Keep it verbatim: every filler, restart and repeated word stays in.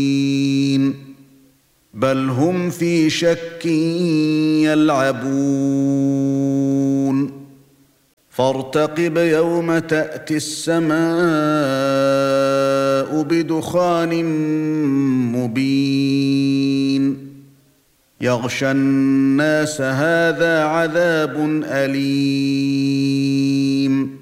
بل هم في شك يلعبون فارتقب يوم تأتي السماء بدخان مبين يغشى الناس هذا عذاب أليم